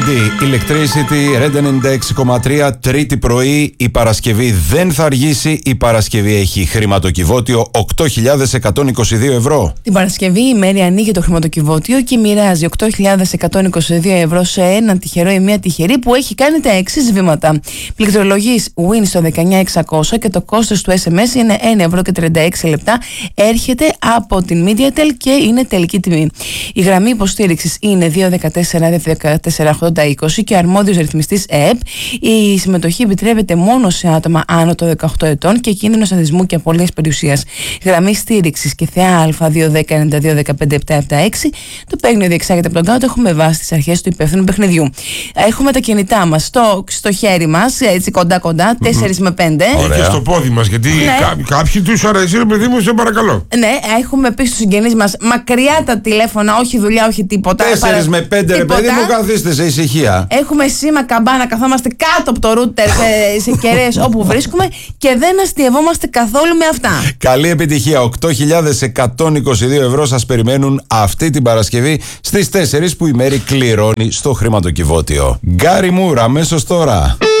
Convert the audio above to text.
APD Electricity Red 96,3 Τρίτη πρωί. Η Παρασκευή δεν θα αργήσει. Η Παρασκευή έχει χρηματοκιβώτιο 8.122 ευρώ. Την Παρασκευή η Μέρη ανοίγει το χρηματοκιβώτιο και μοιράζει 8.122 ευρώ σε έναν τυχερό ή μία τυχερή που έχει κάνει τα εξής βήματα. Πληκτρολογείς Win στο 19600 και το κόστος του SMS είναι 1 ευρώ και 36 λεπτά. Έρχεται από την Mediatel και είναι τελική τιμή. Η γραμμή υποστήριξης είναι 214-214-80-20 και αρμόδιος ρυθμιστής ΕΕΠ. Η συμμετοχή επιτρέπεται μόνο σε άτομα άνω των 18 ετών και κίνδυνος αδισμού και απώλειας περιουσίας. Γραμμή στήριξης και θεά Α210-92-15-776. Το παίγνιο διεξάγεται από τον κάτω. Έχουμε βάσει τις αρχές του υπεύθυνου παιχνιδιού. Έχουμε τα κινητά μας στο χέρι μας, έτσι κοντά-κοντά, 4 με 5. Και στο πόδι μας, γιατί κάποιοι τους αρέσει, ρε παιδί μου, σε παρακαλώ. Ναι, έχουμε πει στους συγγενείς μας μακριά τα τηλέφωνα, όχι δουλειά, όχι τίποτα. 4 με 5, ρε παιδί μου, καθίστε σε ησυχία. Έχουμε σήμα καμπάνα, καθόμαστε κάτω από το ρούτερ σε κεραίες όπου βρίσκουμε και δεν αστειευόμαστε καθόλου με αυτά. Καλή επιτυχία. 8.122 ευρώ σας περιμένουν αυτή την Παρασκευή στις 4 που η Μέρη κληρώνει στο χρηματοκιβώτιο. Γκάρι Μουρ, αμέσως τώρα.